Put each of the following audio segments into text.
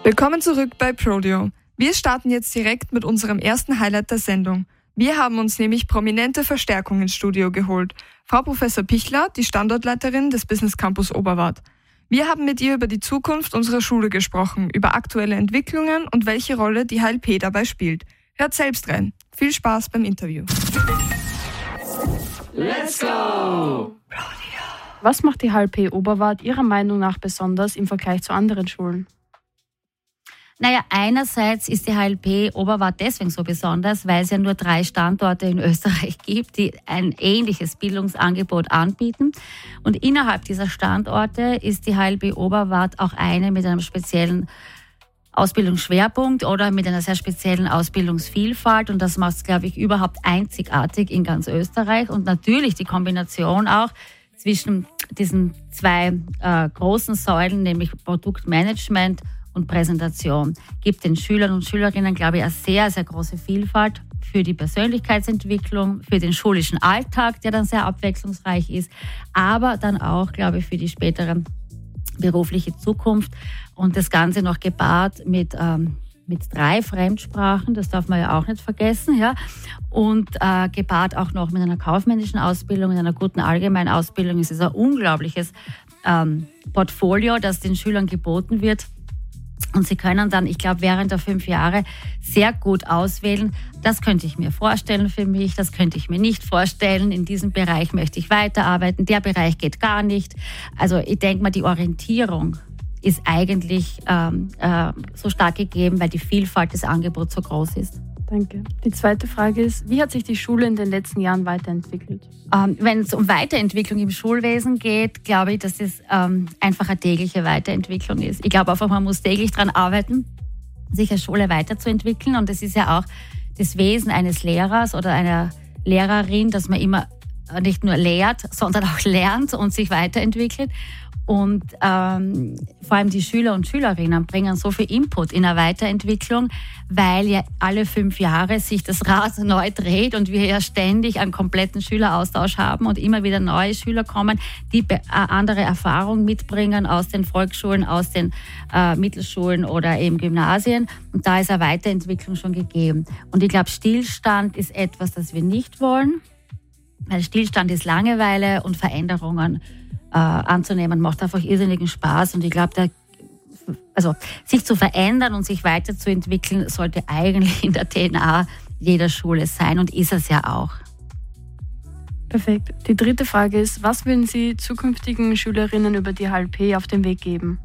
Willkommen zurück bei Prodeo. Wir starten jetzt direkt mit unserem ersten Highlight der Sendung. Wir haben uns nämlich prominente Verstärkung ins Studio geholt. Frau Professor Pichler, die Standortleiterin des Business Campus Oberwart. Wir haben mit ihr über die Zukunft unserer Schule gesprochen, über aktuelle Entwicklungen und welche Rolle die HLP dabei spielt. Hört selbst rein. Viel Spaß beim Interview. Let's go! Was macht die HLP Oberwart Ihrer Meinung nach besonders im Vergleich zu anderen Schulen? Naja, einerseits ist die HLP Oberwart deswegen so besonders, weil es ja nur 3 Standorte in Österreich gibt, die ein ähnliches Bildungsangebot anbieten. Und innerhalb dieser Standorte ist die HLP Oberwart auch eine mit einem speziellen Ausbildungsschwerpunkt oder mit einer sehr speziellen Ausbildungsvielfalt. Und das macht es, glaube ich, überhaupt einzigartig in ganz Österreich. Und natürlich die Kombination auch zwischen diesen 2 großen Säulen, nämlich Produktmanagement und Präsentation, gibt den Schülern und Schülerinnen, glaube ich, eine sehr, sehr große Vielfalt für die Persönlichkeitsentwicklung, für den schulischen Alltag, der dann sehr abwechslungsreich ist, aber dann auch, glaube ich, für die spätere berufliche Zukunft. Und das Ganze noch gepaart mit 3 Fremdsprachen, das darf man ja auch nicht vergessen, ja. Und gepaart auch noch mit einer kaufmännischen Ausbildung, mit einer guten allgemeinen Ausbildung. Es ist ein unglaubliches Portfolio, das den Schülern geboten wird. Und sie können dann, ich glaube, während der 5 Jahre sehr gut auswählen. Das könnte ich mir vorstellen für mich, das könnte ich mir nicht vorstellen. In diesem Bereich möchte ich weiterarbeiten, der Bereich geht gar nicht. Also ich denke mal, die Orientierung ist eigentlich so stark gegeben, weil die Vielfalt des Angebots so groß ist. Danke. Die zweite Frage ist, wie hat sich die Schule in den letzten Jahren weiterentwickelt? Wenn es um Weiterentwicklung im Schulwesen geht, glaube ich, dass es einfach eine tägliche Weiterentwicklung ist. Ich glaube einfach, man muss täglich daran arbeiten, sich als Schule weiterzuentwickeln. Und das ist ja auch das Wesen eines Lehrers oder einer Lehrerin, dass man immer nicht nur lehrt, sondern auch lernt und sich weiterentwickelt. Und vor allem die Schüler und Schülerinnen bringen so viel Input in eine Weiterentwicklung, weil ja alle 5 Jahre sich das Rad neu dreht und wir ja ständig einen kompletten Schüleraustausch haben und immer wieder neue Schüler kommen, die eine andere Erfahrung mitbringen aus den Volksschulen, aus den Mittelschulen oder eben Gymnasien. Und da ist eine Weiterentwicklung schon gegeben. Und ich glaube, Stillstand ist etwas, das wir nicht wollen, weil Stillstand ist Langeweile und Veränderungen anzunehmen, macht einfach irrsinnigen Spaß. Und ich glaube, sich zu verändern und sich weiterzuentwickeln, sollte eigentlich in der DNA jeder Schule sein und ist es ja auch. Perfekt. Die dritte Frage ist, was würden Sie zukünftigen Schülerinnen über die HLP auf den Weg geben?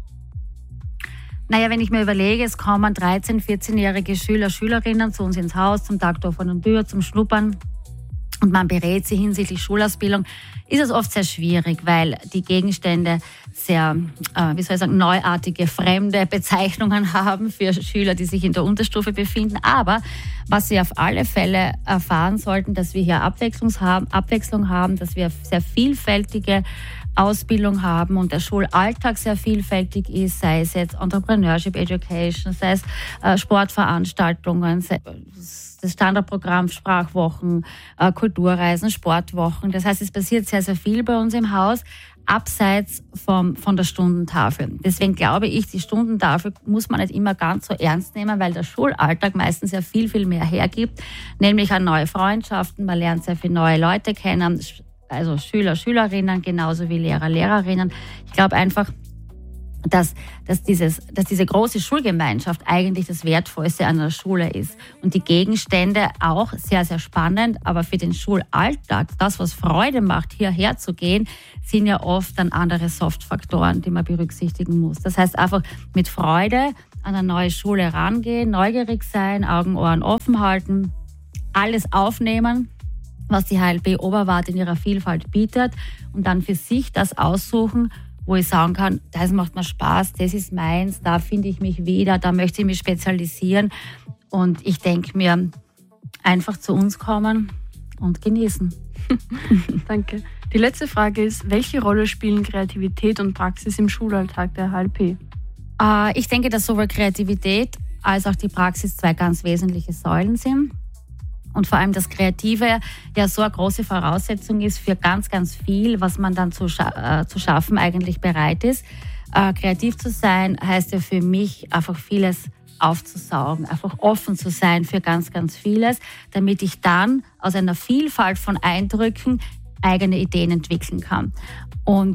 Naja, wenn ich mir überlege, es kommen 13-, 14-jährige Schüler, Schülerinnen zu uns ins Haus, zum Tag der offenen Tür, zum Schnuppern, und man berät sie hinsichtlich Schulausbildung, ist es oft sehr schwierig, weil die Gegenstände sehr, neuartige, fremde Bezeichnungen haben für Schüler, die sich in der Unterstufe befinden. Aber was sie auf alle Fälle erfahren sollten, dass wir hier Abwechslung haben, dass wir sehr vielfältige Ausbildung haben und der Schulalltag sehr vielfältig ist, sei es jetzt Entrepreneurship Education, sei es Sportveranstaltungen, das Standardprogramm, Sprachwochen, Kulturreisen, Sportwochen. Das heißt, es passiert sehr, sehr viel bei uns im Haus, abseits von der Stundentafel. Deswegen glaube ich, die Stundentafel muss man nicht immer ganz so ernst nehmen, weil der Schulalltag meistens ja viel, viel mehr hergibt, nämlich an neue Freundschaften, man lernt sehr viele neue Leute kennen, also Schüler, Schülerinnen, genauso wie Lehrer, Lehrerinnen. Ich glaube einfach, dass diese große Schulgemeinschaft eigentlich das Wertvollste an der Schule ist. Und die Gegenstände auch sehr, sehr spannend, aber für den Schulalltag, das, was Freude macht, hierher zu gehen, sind ja oft dann andere Softfaktoren, die man berücksichtigen muss. Das heißt einfach mit Freude an eine neue Schule rangehen, neugierig sein, Augen, Ohren offen halten, alles aufnehmen, was die HLP Oberwart in ihrer Vielfalt bietet und dann für sich das aussuchen, wo ich sagen kann, das macht mir Spaß, das ist meins, da finde ich mich wieder, da möchte ich mich spezialisieren. Und ich denke mir, einfach zu uns kommen und genießen. Danke. Die letzte Frage ist, welche Rolle spielen Kreativität und Praxis im Schulalltag der HLP? Ich denke, dass sowohl Kreativität als auch die Praxis 2 ganz wesentliche Säulen sind. Und vor allem das Kreative ja so eine große Voraussetzung ist für ganz, ganz viel, was man dann zu schaffen eigentlich bereit ist. Kreativ zu sein heißt ja für mich einfach vieles aufzusaugen, einfach offen zu sein für ganz, ganz vieles, damit ich dann aus einer Vielfalt von Eindrücken eigene Ideen entwickeln kann. Und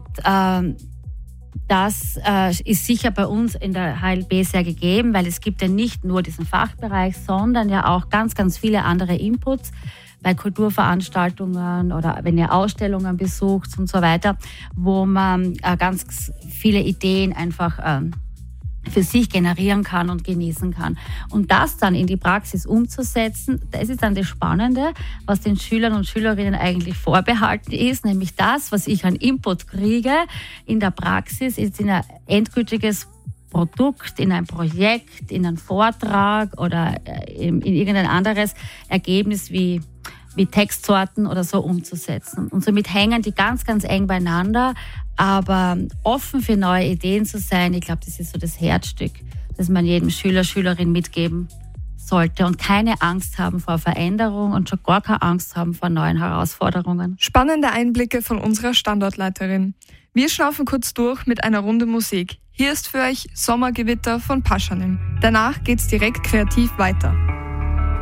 das ist sicher bei uns in der HLB sehr gegeben, weil es gibt ja nicht nur diesen Fachbereich, sondern ja auch ganz, ganz viele andere Inputs bei Kulturveranstaltungen oder wenn ihr Ausstellungen besucht und so weiter, wo man ganz viele Ideen einfach für sich generieren kann und genießen kann. Und das dann in die Praxis umzusetzen, das ist dann das Spannende, was den Schülern und Schülerinnen eigentlich vorbehalten ist, nämlich das, was ich an Input kriege in der Praxis, ist in ein endgültiges Produkt, in ein Projekt, in einen Vortrag oder in irgendein anderes Ergebnis wie Textsorten oder so umzusetzen. Und somit hängen die ganz, ganz eng beieinander. Aber offen für neue Ideen zu sein, ich glaube, das ist so das Herzstück, das man jedem Schüler, Schülerin mitgeben sollte und keine Angst haben vor Veränderung und schon gar keine Angst haben vor neuen Herausforderungen. Spannende Einblicke von unserer Standortleiterin. Wir schnaufen kurz durch mit einer Runde Musik. Hier ist für euch Sommergewitter von Paschanim. Danach geht's direkt kreativ weiter.